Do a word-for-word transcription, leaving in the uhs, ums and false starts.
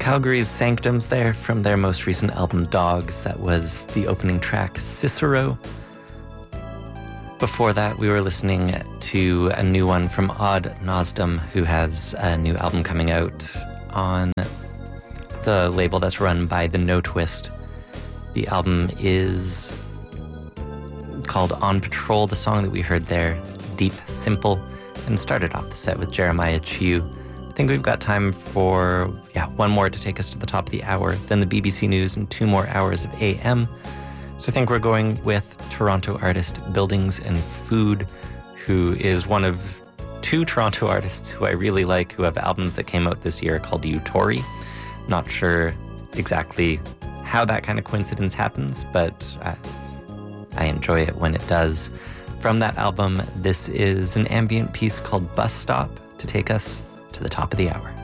Calgary's Sanctums there from their most recent album, Dogs. That was the opening track, Cicero. Before that, we were listening to a new one from Odd Nosdam, who has a new album coming out on the label that's run by The No Twist. The album is called On Patrol. The song that we heard there, Deep, Simple, and started off the set with Jeremiah Chiu. I think we've got time for, yeah, one more to take us to the top of the hour, then the B B C News and two more hours of A M. So I think we're going with Toronto artist Buildings and Food, who is one of two Toronto artists who I really like, who have albums that came out this year called Utori. Not sure exactly how that kind of coincidence happens, but I, I enjoy it when it does. From that album, this is an ambient piece called Bus Stop to take us to the top of the hour.